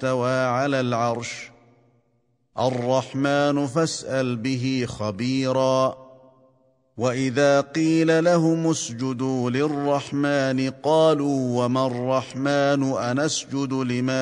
استوى على العرش الرحمن فاسأل به خبيرا وإذا قيل لهم اسجدوا للرحمن قالوا وما الرحمن أنسجد لما